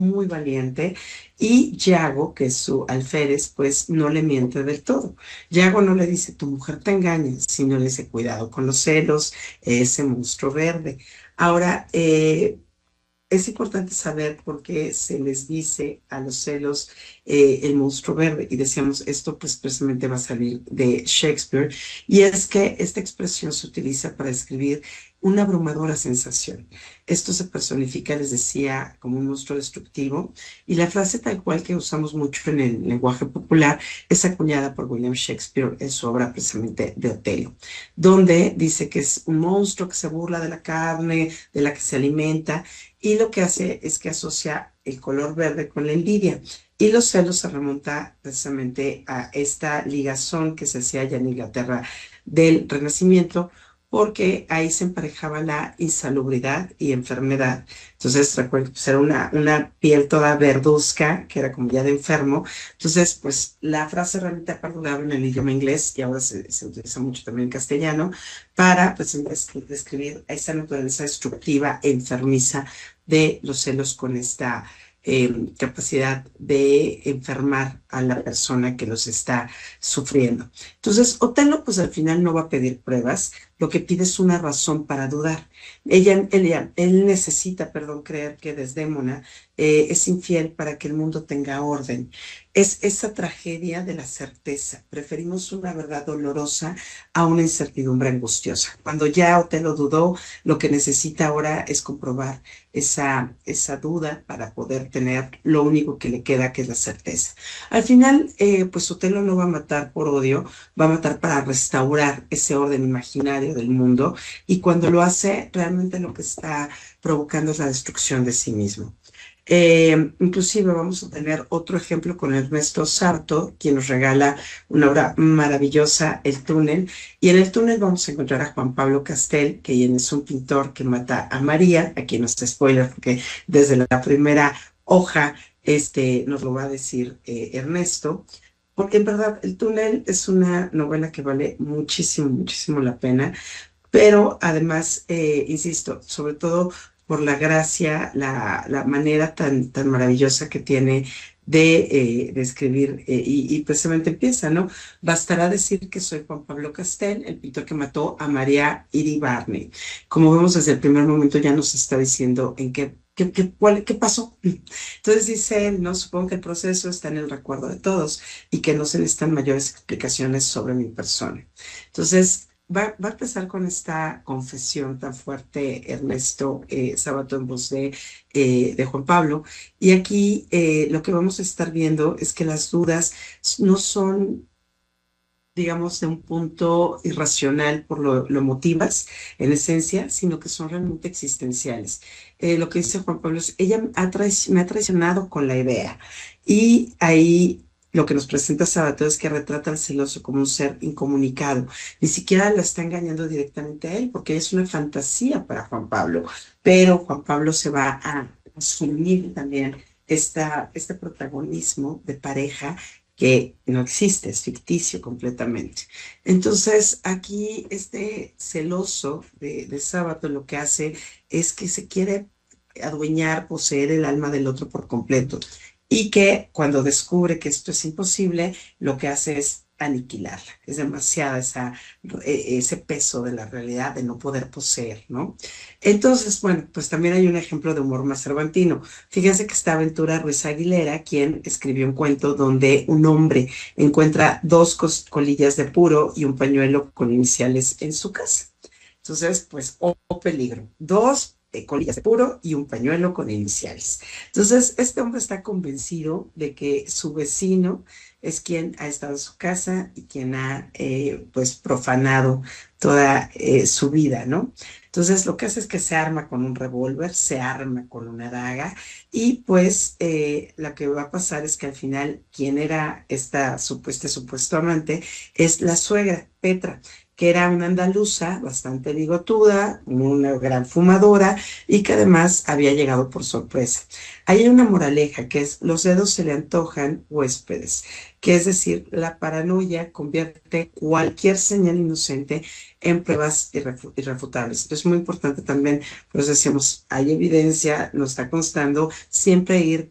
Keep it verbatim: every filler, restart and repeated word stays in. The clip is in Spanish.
muy valiente, y Yago, que es su alférez, pues no le miente del todo. Yago no le dice, tu mujer te engaña, sino le dice, cuidado con los celos, ese monstruo verde. Ahora, eh, es importante saber por qué se les dice a los celos eh, el monstruo verde. Y decíamos, esto pues precisamente va a salir de Shakespeare. Y es que esta expresión se utiliza para describir una abrumadora sensación. Esto se personifica, les decía, como un monstruo destructivo. Y la frase tal cual que usamos mucho en el lenguaje popular es acuñada por William Shakespeare en su obra precisamente de Otelo, donde dice que es un monstruo que se burla de la carne, de la que se alimenta, y lo que hace es que asocia el color verde con la envidia. Y los celos se remonta precisamente a esta ligazón que se hacía allá en Inglaterra del Renacimiento, porque ahí se emparejaba la insalubridad y enfermedad. Entonces, recuerdo, pues era una, una piel toda verduzca, que era como ya de enfermo. Entonces, pues la frase realmente ha perdurado en el idioma inglés y ahora se, se utiliza mucho también en castellano para pues, describir esa naturaleza destructiva e enfermiza de los celos con esta eh, capacidad de enfermar a la persona que los está sufriendo. Entonces, Otelo, pues al final no va a pedir pruebas, lo que pide es una razón para dudar. Ella, ella, él necesita, perdón, creer que Desdémona eh, es infiel para que el mundo tenga orden. Es esa tragedia de la certeza. Preferimos una verdad dolorosa a una incertidumbre angustiosa. Cuando ya Otelo dudó, lo que necesita ahora es comprobar esa, esa duda para poder tener lo único que le queda, que es la certeza. Al final, eh, pues Otelo no va a matar por odio, va a matar para restaurar ese orden imaginario del mundo, y cuando lo hace, realmente lo que está provocando es la destrucción de sí mismo. Eh, inclusive vamos a tener otro ejemplo con Ernesto Sarto, quien nos regala una obra maravillosa, El túnel, y en el túnel vamos a encontrar a Juan Pablo Castel, que es un pintor que mata a María. Aquí no está spoiler porque desde la primera hoja este, nos lo va a decir eh, Ernesto, porque en verdad El túnel es una novela que vale muchísimo, muchísimo la pena, pero además, eh, insisto, sobre todo por la gracia, la, la manera tan, tan maravillosa que tiene de, eh, de escribir, eh, y, y precisamente empieza, ¿no? Bastará decir que soy Juan Pablo Castel, el pintor que mató a María Iribarne. Como vemos desde el primer momento ya nos está diciendo en qué, qué, qué, cuál- qué pasó. Entonces dice él, ¿no? Supongo que el proceso está en el recuerdo de todos y que no se necesitan mayores explicaciones sobre mi persona. Entonces, Va, va a empezar con esta confesión tan fuerte, Ernesto eh, Sábato, en voz de, eh, de Juan Pablo. Y aquí eh, lo que vamos a estar viendo es que las dudas no son, digamos, de un punto irracional por lo, lo motivas en esencia, sino que son realmente existenciales. Eh, lo que dice Juan Pablo es, ella ha traic- me ha traicionado con la idea. Y ahí lo que nos presenta Sabato es que retrata al celoso como un ser incomunicado. Ni siquiera la está engañando directamente a él, porque es una fantasía para Juan Pablo. Pero Juan Pablo se va a asumir también esta, este protagonismo de pareja que no existe, es ficticio completamente. Entonces, aquí este celoso de, de Sábato lo que hace es que se quiere adueñar, poseer el alma del otro por completo, y que cuando descubre que esto es imposible, lo que hace es aniquilarla. Es demasiada esa, eh, ese peso de la realidad de no poder poseer, ¿no? Entonces, bueno, pues también hay un ejemplo de humor más cervantino. Fíjense que está Ventura Ruiz Aguilera, quien escribió un cuento donde un hombre encuentra dos cos- colillas de puro y un pañuelo con iniciales en su casa. Entonces, pues, oh, oh, peligro. Dos eh, colillas de puro y un pañuelo con iniciales. Entonces, este hombre está convencido de que su vecino es quien ha estado en su casa y quien ha, eh, pues, profanado toda eh, su vida, ¿no? Entonces, lo que hace es que se arma con un revólver, se arma con una daga, y pues eh, lo que va a pasar es que al final quien era esta supuesta supuesto amante es la suegra, Petra, que era una andaluza bastante bigotuda, una gran fumadora, y que además había llegado por sorpresa. Hay una moraleja que es: los dedos se le antojan huéspedes, que es decir, la paranoia convierte cualquier señal inocente en pruebas irrefu- irrefutables. Es muy importante también, pues decíamos, hay evidencia, nos está constando siempre ir